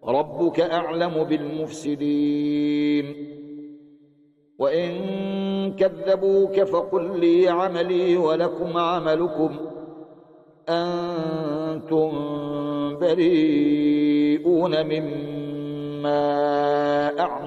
ربك أعلم بالمفسدين وإن كذبوك فقل لي عملي ولكم عملكم أنتم بريئون مما أعمل